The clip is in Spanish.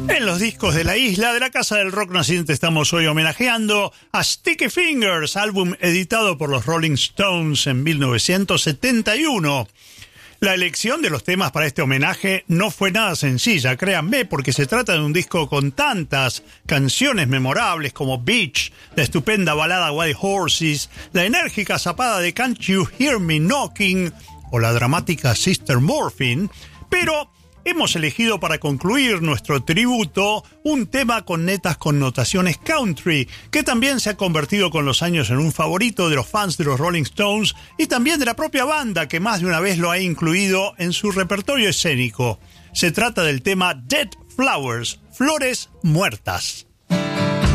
En los discos de la isla de la Casa del Rock Naciente estamos hoy homenajeando a Sticky Fingers, álbum editado por los Rolling Stones en 1971. La elección de los temas para este homenaje no fue nada sencilla, créanme, porque se trata de un disco con tantas canciones memorables como Beach, la estupenda balada White Horses, la enérgica zapada de Can't You Hear Me Knocking o la dramática Sister Morphine, pero hemos elegido para concluir nuestro tributo un tema con netas connotaciones country, que también se ha convertido con los años en un favorito de los fans de los Rolling Stones y también de la propia banda, que más de una vez lo ha incluido en su repertorio escénico. Se trata del tema Dead Flowers, Flores Muertas.